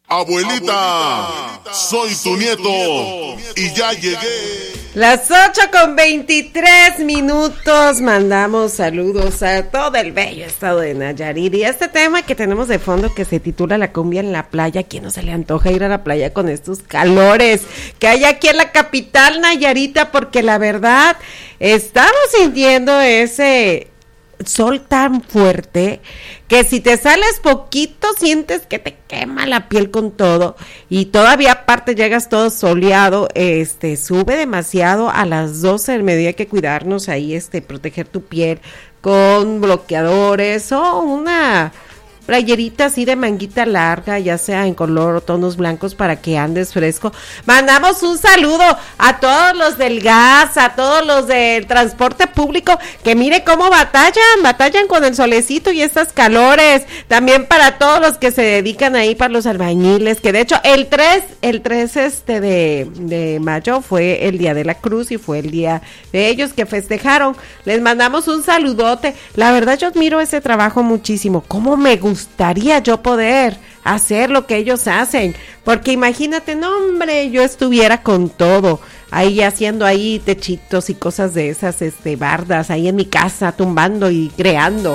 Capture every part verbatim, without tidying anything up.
Abuelita, Abuelita, soy tu nieto, nieto y ya llegué. Las ocho con veintitrés minutos, mandamos saludos a todo el bello estado de Nayarit. Y este tema que tenemos de fondo que se titula La cumbia en la playa. ¿Quién no se le antoja ir a la playa con estos calores que hay aquí en la capital nayarita? Porque la verdad, estamos sintiendo ese sol tan fuerte que si te sales poquito sientes que te quema la piel con todo, y todavía aparte llegas todo soleado. Este sube demasiado a las doce del mediodía. Hay que cuidarnos ahí, este proteger tu piel con bloqueadores o una playerita así de manguita larga, ya sea en color o tonos blancos, para que andes fresco. Mandamos un saludo a todos los del gas, a todos los del transporte público, que mire cómo batallan, batallan con el solecito y estas calores. También para todos los que se dedican ahí, para los albañiles, que de hecho el tres, el tres este de, de mayo fue el Día de la Cruz y fue el día de ellos que festejaron. Les mandamos un saludote. La verdad yo admiro ese trabajo muchísimo. Cómo me gusta gustaría yo poder hacer lo que ellos hacen, porque imagínate, no hombre, yo estuviera con todo, ahí haciendo ahí techitos y cosas de esas, este, bardas, ahí en mi casa, tumbando y creando.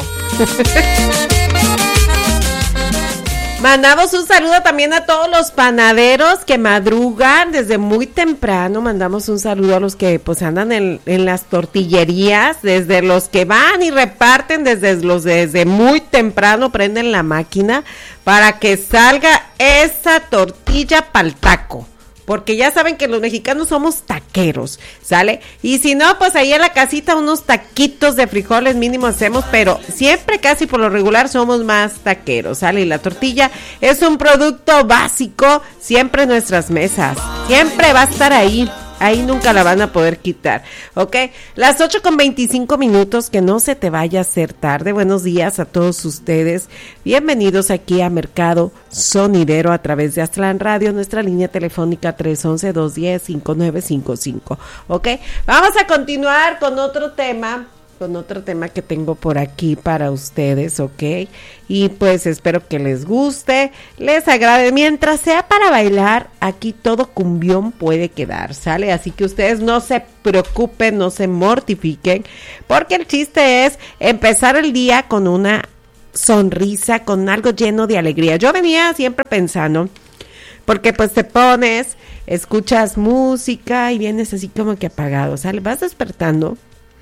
Mandamos un saludo también a todos los panaderos que madrugan desde muy temprano. Mandamos un saludo a los que pues andan en, en las tortillerías, desde los que van y reparten, desde los desde muy temprano prenden la máquina para que salga esa tortilla pa'l taco. Porque ya saben que los mexicanos somos taqueros, ¿sale? Y si no, pues ahí en la casita unos taquitos de frijoles mínimo hacemos, pero siempre casi por lo regular somos más taqueros, ¿sale? Y la tortilla es un producto básico siempre en nuestras mesas, siempre va a estar ahí. Ahí nunca la van a poder quitar, ¿ok? Las ocho con veinticinco minutos, que no se te vaya a hacer tarde. Buenos días a todos ustedes. Bienvenidos aquí a Mercado Sonidero a través de Aztlán Radio, nuestra línea telefónica tres once, dos diez, cinco nueve cinco cinco, ¿ok? Vamos a continuar con otro tema. con otro tema que tengo por aquí para ustedes, ¿ok? Y pues espero que les guste, les agrade. Mientras sea para bailar, aquí todo cumbión puede quedar, ¿sale? Así que ustedes no se preocupen, no se mortifiquen, porque el chiste es empezar el día con una sonrisa, con algo lleno de alegría. Yo venía siempre pensando, porque pues te pones, escuchas música y vienes así como que apagado, ¿sale? Vas despertando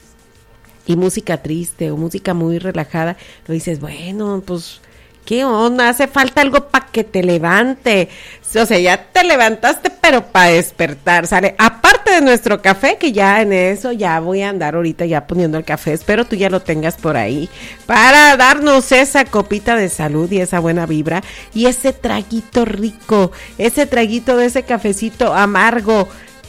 y música triste o música muy relajada, lo dices, bueno, pues, ¿qué onda? Hace falta algo para que te levante. O sea, ya te levantaste, pero para despertar, ¿sale? Aparte de nuestro café, que ya en eso ya voy a andar ahorita ya poniendo el café, espero tú ya lo tengas por ahí, para darnos esa copita de salud y esa buena vibra, y ese traguito rico, ese traguito de ese cafecito amargo.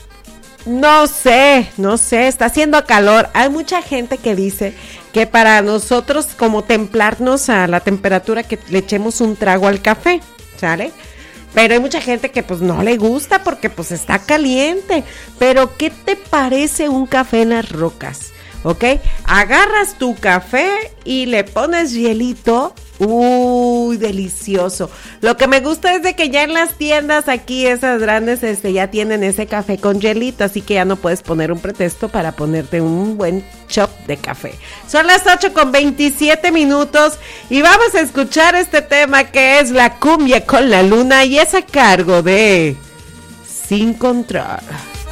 No sé, no sé, está haciendo calor. Hay mucha gente que dice que para nosotros como templarnos a la temperatura, que le echemos un trago al café, ¿sale? Pero hay mucha gente que pues no le gusta porque pues está caliente. Pero ¿qué te parece un café en las rocas? ¿Ok? Agarras tu café y le pones hielito. Uy, delicioso. Lo que me gusta es de que ya en las tiendas aquí, esas grandes, este, ya tienen ese café con hielito, así que ya no puedes poner un pretexto para ponerte un buen chop de café. Son las ocho con veintisiete minutos y vamos a escuchar este tema que es la cumbia con la luna, y es a cargo de Sin Control.